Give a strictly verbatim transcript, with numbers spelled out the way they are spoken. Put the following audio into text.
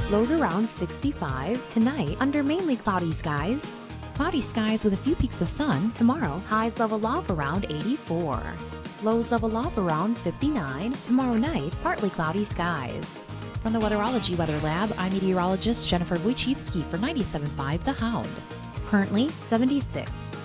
Lows around sixty-five. Tonight, under mainly cloudy skies. Cloudy skies with a few peaks of sun. Tomorrow, highs level off around eighty-four. Lows level off around fifty-nine. Tomorrow night, partly cloudy skies. From the Weatherology Weather Lab, I'm meteorologist Jennifer Wojcicki for ninety-seven point five The Hound. Currently seventy-six.